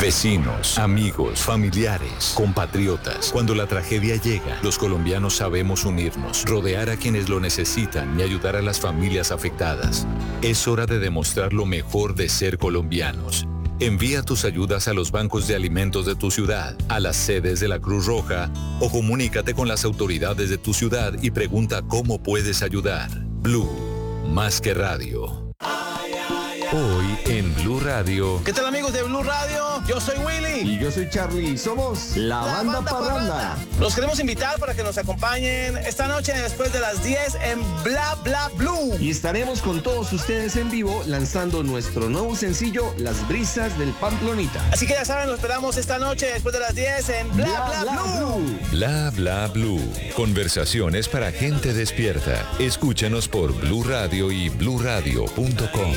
Vecinos, amigos, familiares, compatriotas. Cuando la tragedia llega, los colombianos sabemos unirnos, rodear a quienes lo necesitan y ayudar a las familias afectadas. Es hora de demostrar lo mejor de ser colombianos. Envía tus ayudas a los bancos de alimentos de tu ciudad, a las sedes de la Cruz Roja o comunícate con las autoridades de tu ciudad y pregunta cómo puedes ayudar. Blue, más que radio. Hoy en Blue Radio. ¿Qué tal, amigos de Blue Radio? Yo soy Willy. Y yo soy Charlie. Somos la banda Parranda. Los queremos invitar para que nos acompañen esta noche después de las 10 en Bla Bla Blue. Y estaremos con todos ustedes en vivo lanzando nuestro nuevo sencillo, Las Brisas del Pamplonita. Así que ya saben, los esperamos esta noche después de las 10 en Bla Bla Blue. Bla Bla Blue. Conversaciones para gente despierta. Escúchanos por Blue Radio y bluradio.com.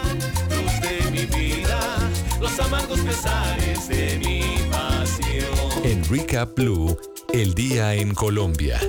De mi vida, los amargos pesares de mi pasión. En Recap Blue, el día en Colombia.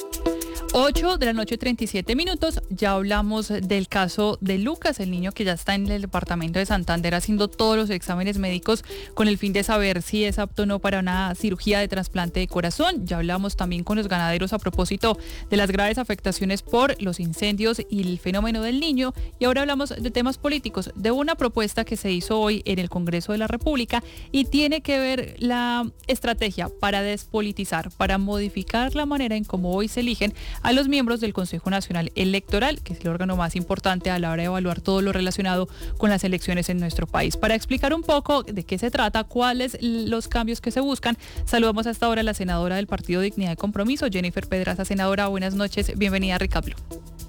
8 de la noche, 37 minutos. Ya hablamos del caso de Lucas, el niño que ya está en el departamento de Santander haciendo todos los exámenes médicos con el fin de saber si es apto o no para una cirugía de trasplante de corazón. Ya hablamos también con los ganaderos a propósito de las graves afectaciones por los incendios y el fenómeno del niño. Y ahora hablamos de temas políticos, de una propuesta que se hizo hoy en el Congreso de la República y tiene que ver la estrategia para despolitizar, para modificar la manera en cómo hoy se eligen a los miembros del Consejo Nacional Electoral, que es el órgano más importante a la hora de evaluar todo lo relacionado con las elecciones en nuestro país. Para explicar un poco de qué se trata, cuáles los cambios que se buscan, saludamos hasta ahora a la senadora del Partido Dignidad y Compromiso, Jennifer Pedraza. Senadora, buenas noches, bienvenida a Recap Blue.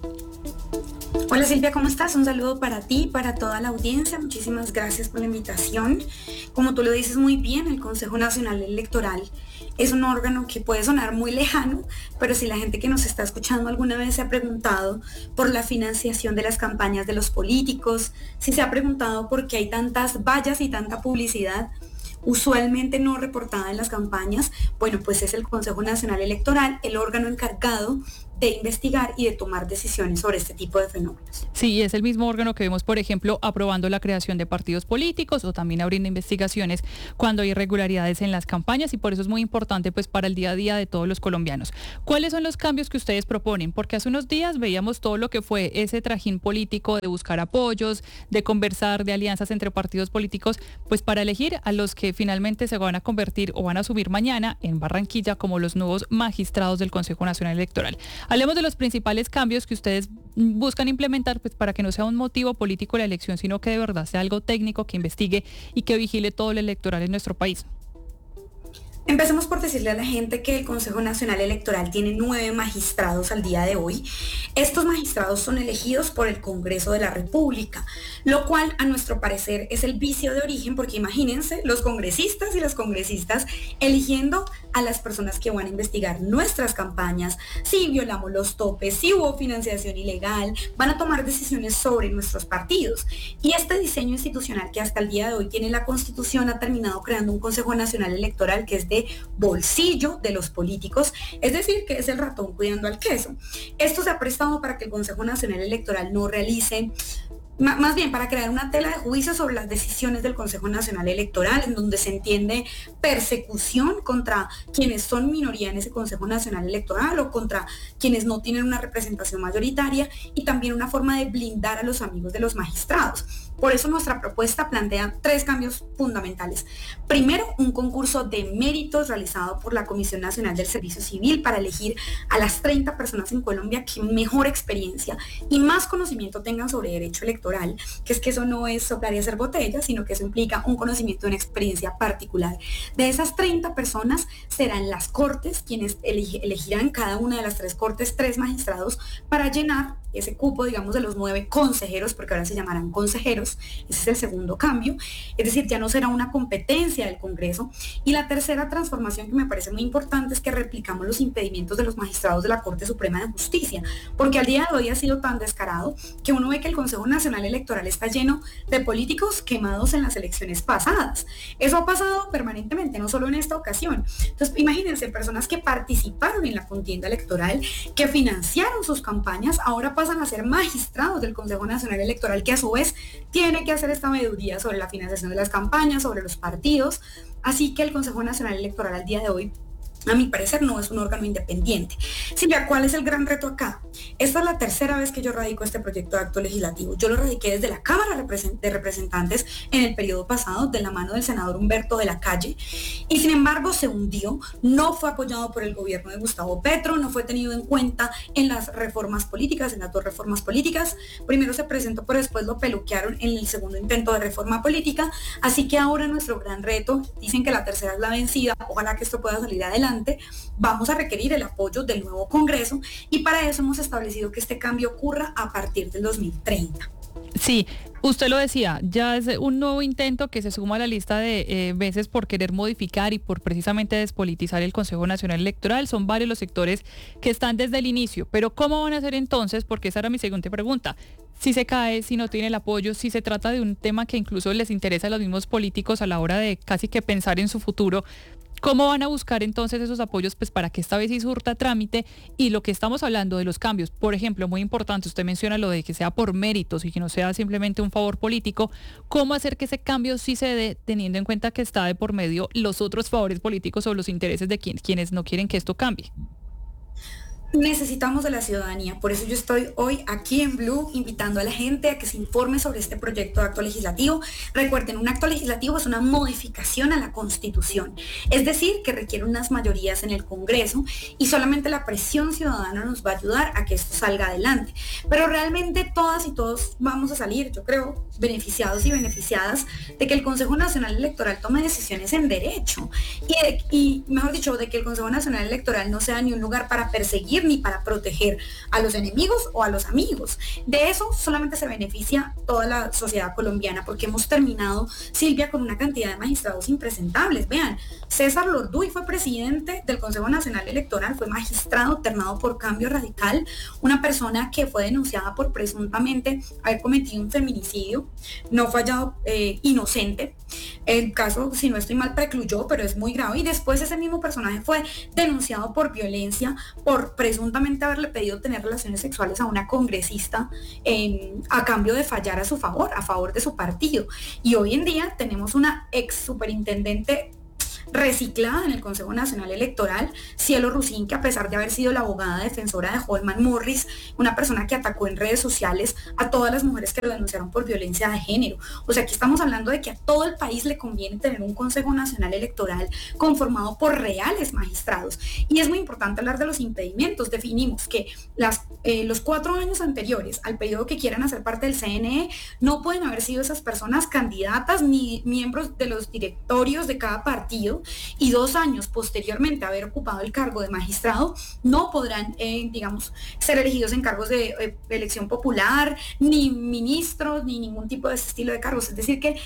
Hola Silvia, ¿cómo estás? Un saludo para ti, para toda la audiencia. Muchísimas gracias por la invitación. Como tú lo dices muy bien, el Consejo Nacional Electoral es un órgano que puede sonar muy lejano, pero si la gente que nos está escuchando alguna vez se ha preguntado por la financiación de las campañas de los políticos, si se ha preguntado por qué hay tantas vallas y tanta publicidad usualmente no reportada en las campañas, bueno, pues es el Consejo Nacional Electoral el órgano encargado de investigar y de tomar decisiones sobre este tipo de fenómenos. Sí, es el mismo órgano que vemos, por ejemplo, aprobando la creación de partidos políticos o también abriendo investigaciones cuando hay irregularidades en las campañas, y por eso es muy importante pues para el día a día de todos los colombianos. ¿Cuáles son los cambios que ustedes proponen? Porque hace unos días veíamos todo lo que fue ese trajín político de buscar apoyos, de conversar, de alianzas entre partidos políticos, pues para elegir a los que finalmente se van a convertir o van a asumir mañana en Barranquilla como los nuevos magistrados del Consejo Nacional Electoral. Hablemos de los principales cambios que ustedes buscan implementar pues para que no sea un motivo político la elección, sino que de verdad sea algo técnico que investigue y que vigile todo el electoral en nuestro país. Empecemos por decirle a la gente que el Consejo Nacional Electoral tiene 9 magistrados al día de hoy. Estos magistrados son elegidos por el Congreso de la República, lo cual a nuestro parecer es el vicio de origen, porque imagínense los congresistas y las congresistas eligiendo a las personas que van a investigar nuestras campañas, si violamos los topes, si hubo financiación ilegal, van a tomar decisiones sobre nuestros partidos. Y este diseño institucional que hasta el día de hoy tiene la Constitución ha terminado creando un Consejo Nacional Electoral que es de bolsillo de los políticos, es decir, que es el ratón cuidando al queso. Esto se ha prestado para que el Consejo Nacional Electoral no realice, más bien para crear una tela de juicio sobre las decisiones del Consejo Nacional Electoral, en donde se entiende persecución contra quienes son minoría en ese Consejo Nacional Electoral o contra quienes no tienen una representación mayoritaria, y también una forma de blindar a los amigos de los magistrados. Por eso nuestra propuesta plantea 3 cambios fundamentales. Primero, un concurso de méritos realizado por la Comisión Nacional del Servicio Civil para elegir a las 30 personas en Colombia que mejor experiencia y más conocimiento tengan sobre derecho electoral, que es que eso no es soplar y hacer botellas, sino que eso implica un conocimiento y una experiencia particular. De esas 30 personas serán las cortes quienes elegirán cada una de las 3 cortes 3 magistrados para llenar ese cupo, digamos, de los 9 consejeros, porque ahora se llamarán consejeros. Ese es el segundo cambio, es decir, ya no será una competencia del Congreso. Y la tercera transformación que me parece muy importante es que replicamos los impedimentos de los magistrados de la Corte Suprema de Justicia, porque al día de hoy ha sido tan descarado que uno ve que el Consejo Nacional Electoral está lleno de políticos quemados en las elecciones pasadas. Eso ha pasado permanentemente, no solo en esta ocasión. Entonces, imagínense, personas que participaron en la contienda electoral, que financiaron sus campañas, ahora pasan a ser magistrados del Consejo Nacional Electoral, que a su vez tiene que hacer esta veeduría sobre la financiación de las campañas, sobre los partidos. Así que el Consejo Nacional Electoral al día de hoy, a mi parecer, no es un órgano independiente. Silvia, ¿cuál es el gran reto acá? Esta es la tercera vez que yo radico este proyecto de acto legislativo. Yo lo radiqué desde la Cámara de Representantes en el periodo pasado, de la mano del senador Humberto de la Calle, y sin embargo se hundió, no fue apoyado por el gobierno de Gustavo Petro, no fue tenido en cuenta en las reformas políticas, en las dos reformas políticas. Primero se presentó, pero después lo peluquearon en el segundo intento de reforma política. Así que ahora nuestro gran reto, dicen que la tercera es la vencida, ojalá que esto pueda salir adelante. Vamos a requerir el apoyo del nuevo Congreso y para eso hemos establecido que este cambio ocurra a partir del 2030. Sí, usted lo decía, ya es un nuevo intento que se suma a la lista de veces por querer modificar y por precisamente despolitizar el Consejo Nacional Electoral. Son varios los sectores que están desde el inicio, pero ¿cómo van a hacer entonces? Porque esa era mi segunda pregunta. Si se cae, si no tiene el apoyo, si se trata de un tema que incluso les interesa a los mismos políticos a la hora de casi que pensar en su futuro, ¿cómo van a buscar entonces esos apoyos pues para que esta vez sí surta trámite? Y lo que estamos hablando de los cambios, por ejemplo, muy importante, usted menciona lo de que sea por méritos y que no sea simplemente un favor político, ¿cómo hacer que ese cambio sí se dé teniendo en cuenta que está de por medio los otros favores políticos o los intereses de quienes no quieren que esto cambie? Necesitamos de la ciudadanía, por eso yo estoy hoy aquí en Blue invitando a la gente a que se informe sobre este proyecto de acto legislativo. Recuerden, un acto legislativo es una modificación a la Constitución, es decir, que requiere unas mayorías en el Congreso y solamente la presión ciudadana nos va a ayudar a que esto salga adelante. Pero realmente todas y todos vamos a salir, yo creo, beneficiados y beneficiadas de que el Consejo Nacional Electoral tome decisiones en derecho y mejor dicho, de que el Consejo Nacional Electoral no sea ni un lugar para perseguir ni para proteger a los enemigos o a los amigos. De eso solamente se beneficia toda la sociedad colombiana, porque hemos terminado, Silvia, con una cantidad de magistrados impresentables. Vean, César Lorduy fue presidente del Consejo Nacional Electoral, fue magistrado ternado por Cambio Radical, una persona que fue denunciada por presuntamente haber cometido un feminicidio, no fue hallado inocente. El caso, si no estoy mal, precluyó, pero es muy grave. Y después ese mismo personaje fue denunciado por violencia, por presuntamente haberle pedido tener relaciones sexuales a una congresista a cambio de fallar a favor de su partido. Y hoy en día tenemos una ex superintendente reciclada en el Consejo Nacional Electoral, Cielo Rusín, que a pesar de haber sido la abogada defensora de Holman Morris, una persona que atacó en redes sociales a todas las mujeres que lo denunciaron por violencia de género. O sea, aquí estamos hablando de que a todo el país le conviene tener un Consejo Nacional Electoral conformado por reales magistrados. Y es muy importante hablar de los impedimentos. Definimos que los 4 años anteriores al periodo que quieran hacer parte del CNE no pueden haber sido esas personas candidatas ni miembros de los directorios de cada partido, y 2 años posteriormente haber ocupado el cargo de magistrado no podrán, ser elegidos en cargos de elección popular, ni ministros, ni ningún tipo de ese estilo de cargos. Es decir que